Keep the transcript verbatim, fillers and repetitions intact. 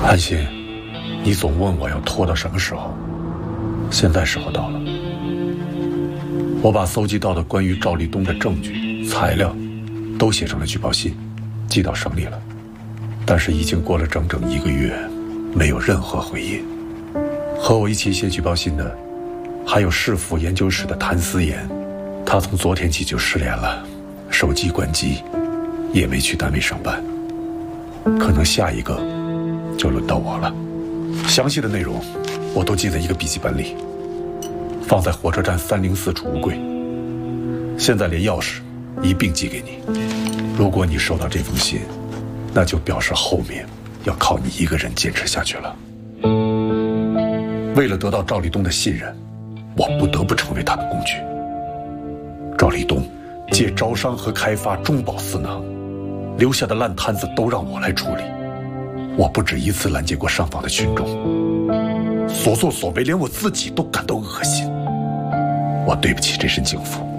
安心，你总问我要拖到什么时候，现在时候到了。我把搜集到的关于赵立东的证据、材料，都写成了举报信，寄到省里了。但是已经过了整整一个月，没有任何回音。和我一起写举报信的，还有市府研究室的谭思妍，他从昨天起就失联了，手机关机，也没去单位上班。可能下一个就轮到我了。详细的内容我都记在一个笔记本里，放在火车站三零四储物柜。现在连钥匙一并寄给你。如果你收到这封信，那就表示后面要靠你一个人坚持下去了。为了得到赵立东的信任，我不得不成为他的工具。赵立东借招商和开发中饱私囊，留下的烂摊子都让我来处理。我不止一次拦截过上访的群众，所作所为连我自己都感到恶心。我对不起这身警服，